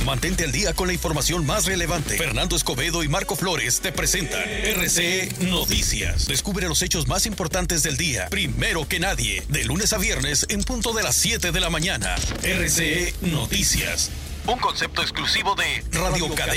Mantente al día con la información más relevante. Fernando Escobedo y Marco Flores te presentan RCE Noticias. Descubre los hechos más importantes del día, primero que nadie, de lunes a viernes en punto de las 7 de la mañana. RCE Noticias. Un concepto exclusivo de Radio Cadena.